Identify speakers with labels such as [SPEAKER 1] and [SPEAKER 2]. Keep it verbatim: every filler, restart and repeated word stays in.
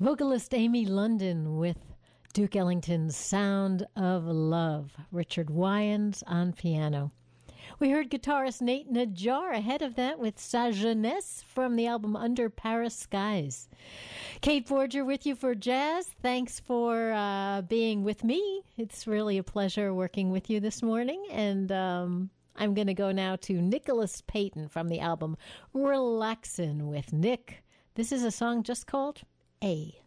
[SPEAKER 1] Vocalist Amy London with Duke Ellington's Sound of Love. Richard Wyans on piano. We heard guitarist Nate Najjar ahead of that with Sa Jeunesse from the album Under Paris Skies. Kate Borger with you for jazz. Thanks for uh, being with me. It's really a pleasure working with you this morning. And um, I'm going to go now to Nicholas Payton from the album Relaxin' with Nick. This is a song just called A.